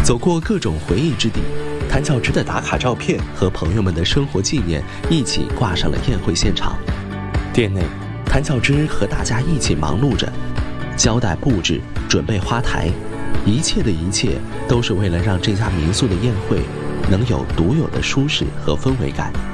走过各种回忆之地，谭巧芝的打卡照片和朋友们的生活纪念一起挂上了宴会现场。店内，谭巧芝和大家一起忙碌着，交代布置，准备花台，一切的一切都是为了让这家民宿的宴会能有独有的舒适和氛围感。